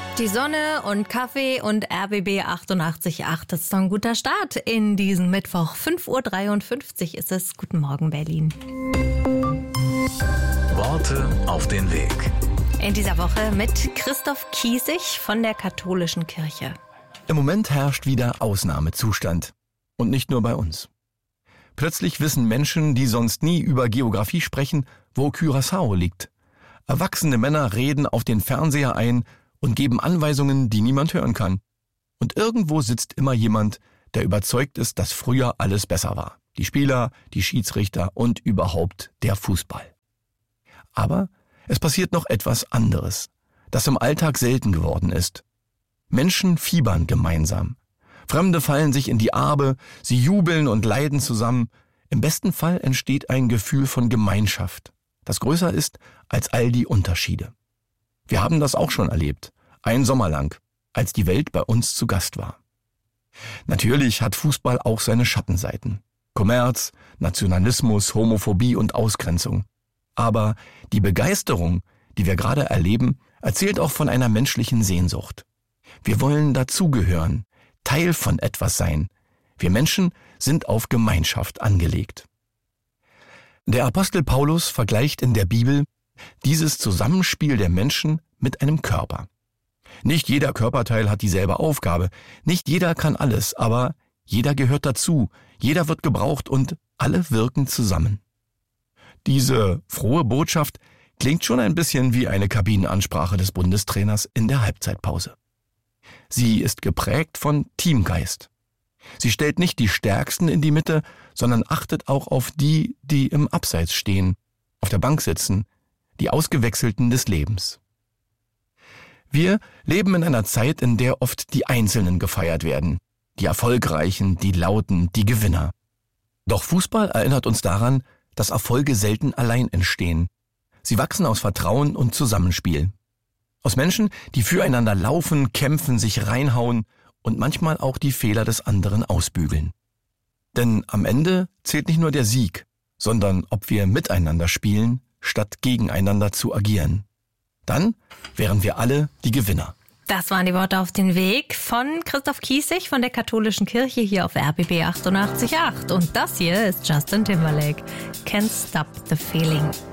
Die Sonne und Kaffee und RBB 88.8. Das ist doch ein guter Start in diesen Mittwoch. 5.53 Uhr ist es. Guten Morgen, Berlin. Worte auf den Weg. In dieser Woche mit Christoph Kiesig von der Katholischen Kirche. Im Moment herrscht wieder Ausnahmezustand. Und nicht nur bei uns. Plötzlich wissen Menschen, die sonst nie über Geografie sprechen, wo Curaçao liegt. Erwachsene Männer reden auf den Fernseher ein und geben Anweisungen, die niemand hören kann. Und irgendwo sitzt immer jemand, der überzeugt ist, dass früher alles besser war. Die Spieler, die Schiedsrichter und überhaupt der Fußball. Aber es passiert noch etwas anderes, das im Alltag selten geworden ist. Menschen fiebern gemeinsam. Fremde fallen sich in die Arme, sie jubeln und leiden zusammen. Im besten Fall entsteht ein Gefühl von Gemeinschaft, das größer ist als all die Unterschiede. Wir haben das auch schon erlebt, einen Sommer lang, als die Welt bei uns zu Gast war. Natürlich hat Fußball auch seine Schattenseiten. Kommerz, Nationalismus, Homophobie und Ausgrenzung. Aber die Begeisterung, die wir gerade erleben, erzählt auch von einer menschlichen Sehnsucht. Wir wollen dazugehören, Teil von etwas sein. Wir Menschen sind auf Gemeinschaft angelegt. Der Apostel Paulus vergleicht in der Bibel dieses Zusammenspiel der Menschen mit einem Körper. Nicht jeder Körperteil hat dieselbe Aufgabe, nicht jeder kann alles, aber jeder gehört dazu, jeder wird gebraucht und alle wirken zusammen. Diese frohe Botschaft klingt schon ein bisschen wie eine Kabinenansprache des Bundestrainers in der Halbzeitpause. Sie ist geprägt von Teamgeist. Sie stellt nicht die Stärksten in die Mitte, sondern achtet auch auf die, die im Abseits stehen, auf der Bank sitzen, die Ausgewechselten des Lebens. Wir leben in einer Zeit, in der oft die Einzelnen gefeiert werden, die Erfolgreichen, die Lauten, die Gewinner. Doch Fußball erinnert uns daran, dass Erfolge selten allein entstehen. Sie wachsen aus Vertrauen und Zusammenspiel. Aus Menschen, die füreinander laufen, kämpfen, sich reinhauen und manchmal auch die Fehler des anderen ausbügeln. Denn am Ende zählt nicht nur der Sieg, sondern ob wir miteinander spielen, statt gegeneinander zu agieren. Dann wären wir alle die Gewinner. Das waren die Worte auf den Weg von Christoph Kiesig von der Katholischen Kirche hier auf RBB 88.8. Und das hier ist Justin Timberlake. Can't Stop the Feeling.